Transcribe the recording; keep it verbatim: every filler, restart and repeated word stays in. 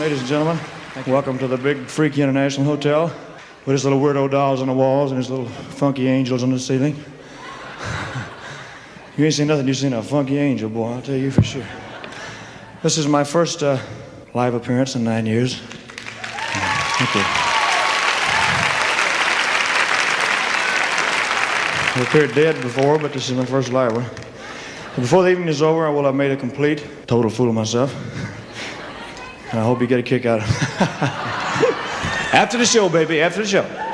Ladies and gentlemen, welcome to the Big Freaky International Hotel with his little weirdo dolls on the walls and his little funky angels on the ceiling. You ain't seen nothing, you've seen a funky angel, boy, I'll tell you for sure. This is my first uh, live appearance in nine years. Thank you. I've appeared dead before, but this is my first live one. Before the evening is over, I will have made a complete, total fool of myself. And I hope you get a kick out of it. After the show, baby, after the show.